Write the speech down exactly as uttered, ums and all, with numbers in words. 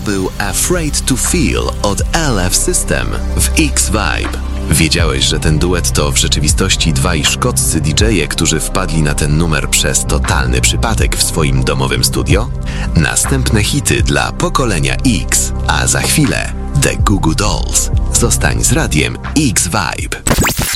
był Afraid to Feel od L F System w X-Vibe. Wiedziałeś, że ten duet to w rzeczywistości dwaj szkoccy D J e, którzy wpadli na ten numer przez totalny przypadek w swoim domowym studio? Następne hity dla pokolenia X, a za chwilę The Goo Goo Dolls. Zostań z radiem X-Vibe.